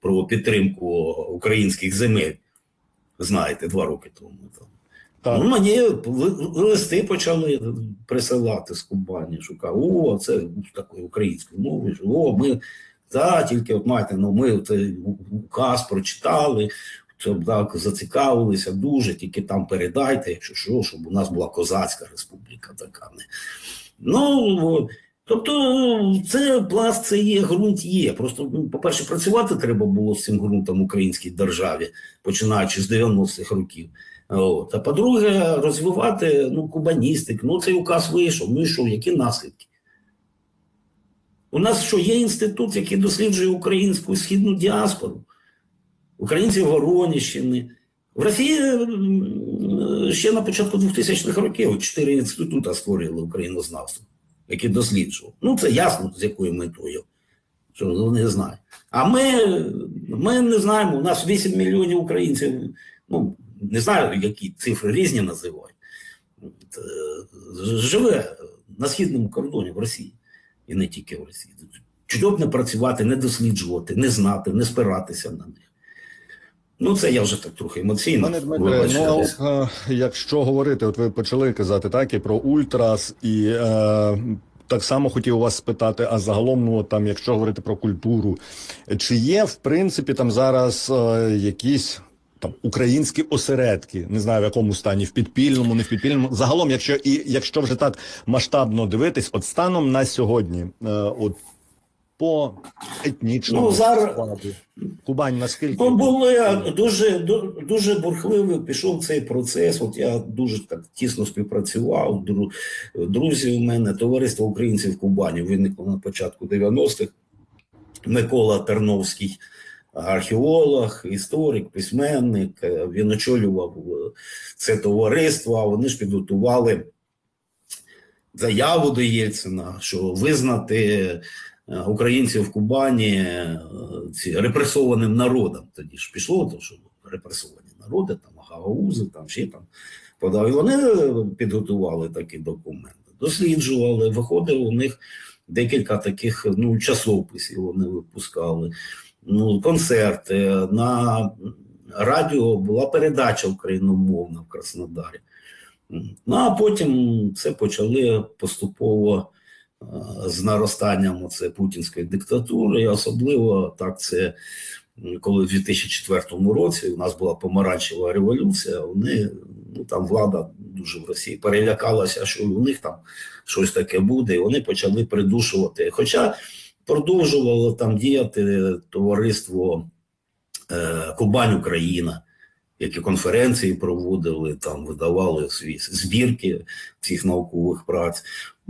про підтримку українських земель, знаєте, 2 роки тому. Так. Ну, мені листи почали присилати з Кубані, шукав, це такою українською мовою, ми, тільки от маєте, ми цей указ прочитали, щоб так зацікавилися дуже, тільки там передайте, якщо що, щоб у нас була козацька республіка така. Ну, тобто, це пласт, це є, ґрунт є. Просто, по-перше, працювати треба було з цим ґрунтом в українській державі, починаючи з 90-х років. А по-друге, розвивати кубаністик. Цей указ вийшов, ну і що, які наслідки? У нас що, є інститут, який досліджує українську східну діаспору, українців Воронежщини. В Росії ще на початку 2000-х років 4 інститути створили українознавство, які досліджували. Це ясно, з якою метою, що вони знають. А ми не знаємо, у нас 8 мільйонів українців, не знаю, які цифри різні називають, живе на східному кордоні в Росії. І не тільки в Росії. Чого б не працювати, не досліджувати, не знати, не спиратися на них. Це я вже так трохи емоційно. Пане Дмитре, якщо говорити, от ви почали казати так і про ультрас, і так само хотів вас спитати, а загалом, якщо говорити про культуру, чи є, в принципі, там зараз якісь українські осередки, не знаю в якому стані, в підпільному, не в підпільному, загалом, якщо вже так масштабно дивитись, от станом на сьогодні, по етнічному складу, Кубань наскільки? Дуже бурхливо пішов цей процес, я дуже так тісно співпрацював, друзі у мене, товариство українців в Кубані виникло на початку 90-х, Микола Терновський, археолог, історик, письменник, він очолював це товариство, а вони ж підготували заяву до Єльцина, що визнати українців в Кубані репресованим народом. Тоді ж пішло, що репресовані народи, гагаузи, ще подав. І вони підготували такі документи, досліджували, виходило у них декілька таких часописів вони випускали. Концерти, на радіо була передача україномовна в Краснодарі. А потім це почали поступово з наростанням путінської диктатури, і особливо так це, коли в 2004 році у нас була помаранчева революція, вони, там влада дуже в Росії перелякалася, що у них там щось таке буде, і вони почали придушувати. Хоча продовжувало там діяти товариство Кубань-Україна, які конференції проводили, там видавали свої збірки цих наукових праць.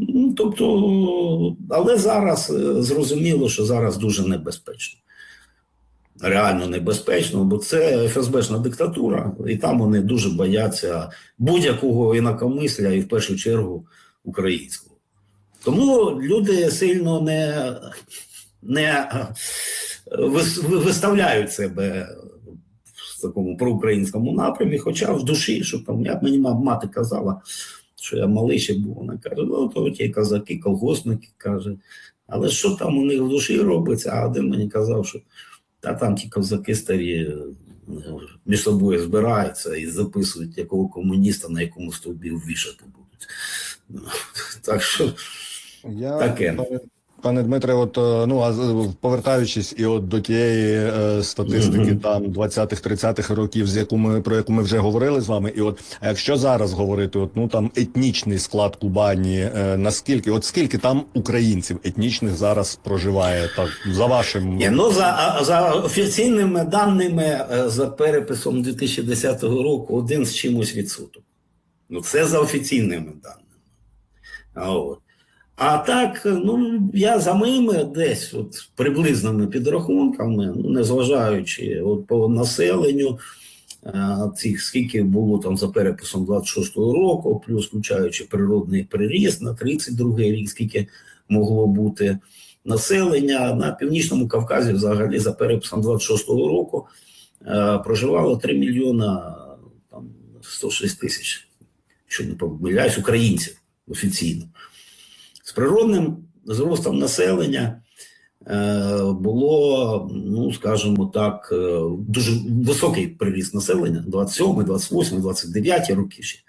Але зараз зрозуміло, що зараз дуже небезпечно. Реально небезпечно, бо це ФСБшна диктатура, і там вони дуже бояться будь-якого інакомисля, і в першу чергу українського. Тому люди сильно не виставляють себе в такому проукраїнському напрямі, хоча в душі, що там, як мені мати казала, що я малий ще був, вона каже, то ті казаки, колгоспники, каже, але що там у них в душі робиться, а один мені казав, що там ті козаки старі між собою збираються і записують, якого комуніста на якому стовбі вішати будуть. Так що таке. Пане Дмитре, повертаючись до тієї статистики там 20-30-х років, про яку ми вже говорили з вами, а якщо зараз говорити, там етнічний склад Кубані, наскільки, скільки там українців етнічних зараз проживає, так, за вашим... За офіційними даними, за переписом 2010 року, 1 з чимось відсоток. Це за офіційними даними. А так, я за моїми десь приблизними підрахунками, незважаючи по населенню, скільки було там за переписом 26-го року, плюс включаючи природний приріст на 32-й рік, скільки могло бути населення, на Північному Кавказі взагалі за переписом 26-го року проживало 3 мільйона 106 тисяч, якщо не помиляюсь, українців офіційно. З природним зростом населення було, ну, скажімо так, дуже високий приріст населення, 27, 28, 29 роки ще,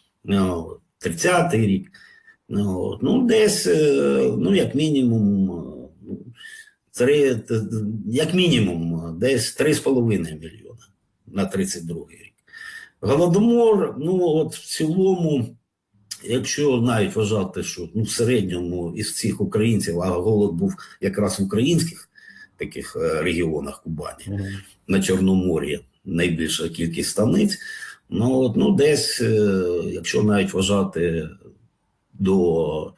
30-й рік. Ну, десь, ну, як мінімум, десь 3,5 мільйона на 32-й рік. Голодомор, ну, от в цілому, якщо навіть вважати, що в середньому із всіх українців, а голод був якраз в українських таких регіонах Кубані, на Чорномор'ї, найбільша кількість станиць, ну, десь, якщо навіть вважати до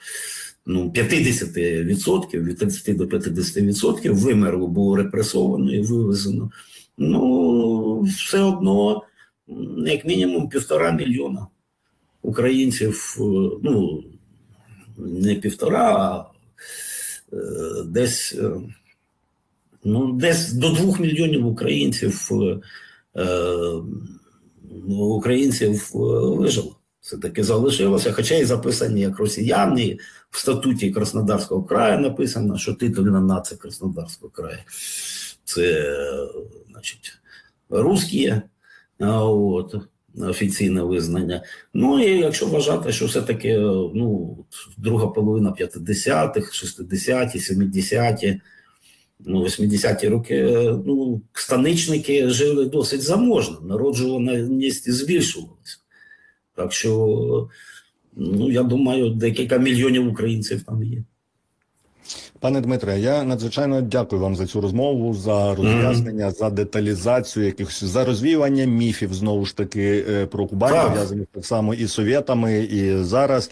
50%, від 30 до 50% вимерло, було репресовано і вивезено. Ну, все одно, як мінімум, 1,5 мільйона українців, ну, не 1,5, а десь до 2 мільйонів українців вижило. Все-таки залишилося, хоча і записані як росіяни, в статуті Краснодарського краю написано, що титульна нація Краснодарського краю – це, значить, русські, офіційне визнання. Ну, і якщо вважати, що все-таки, ну, друга половина 50-х, 60-ті, 70-ті, 80-ті роки, ну, станичники жили досить заможно, народжуваність збільшувалася. Так що, ну, я думаю, декілька мільйонів українців там є. Пане Дмитре, я надзвичайно дякую вам за цю розмову, за роз'яснення, за деталізацію якихось, за розвіювання міфів, знову ж таки, про Кубань, пов'язаних так само і совєтами, і зараз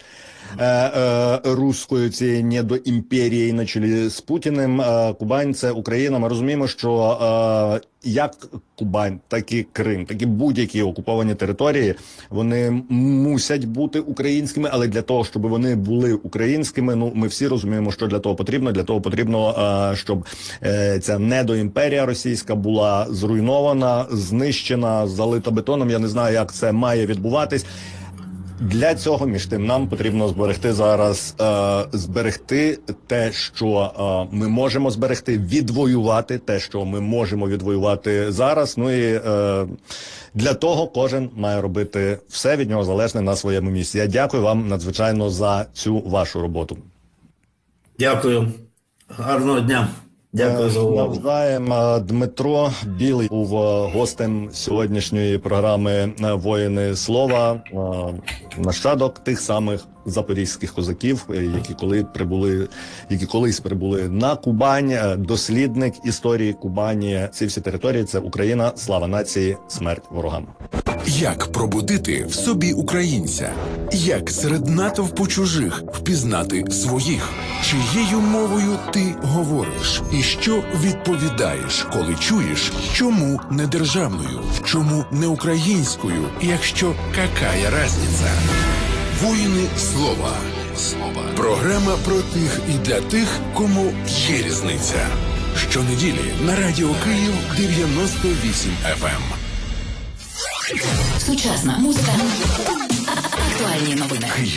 руською цією недоімперією на чолі з Путіним. Кубань – це Україна. Ми розуміємо, що як Кубань, так і Крим, так і будь-які окуповані території, вони мусять бути українськими, але для того, щоб вони були українськими, ну, ми всі розуміємо, що для того потрібно. Для того потрібно, щоб ця недоімперія російська була зруйнована, знищена, залита бетоном. Я не знаю, як це має відбуватись. Для цього, між тим, нам потрібно зберегти зараз, зберегти те, що ми можемо зберегти, відвоювати те, що ми можемо відвоювати зараз. Ну і для того кожен має робити все від нього залежне на своєму місці. Я дякую вам надзвичайно за цю вашу роботу. Дякую. Гарного дня. Дякую за увагу. Навзаєм. Дмитро Білий був гостем сьогоднішньої програми «Воїни слова», нащадок тих самих запорізьких козаків, які колись прибули на Кубань, дослідник історії Кубані. Ці всі території – це Україна, слава нації, смерть ворогам. Як пробудити в собі українця? Як серед натовпу чужих впізнати своїх? Чиєю мовою ти говориш? І що відповідаєш, коли чуєш, чому не державною? Чому не українською? Якщо какая разниця? Воїни слова. Програма про тих і для тих, кому є різниця. Щонеділі на Радіо Київ 98 FM. Сучасна музика. Актуальні новини.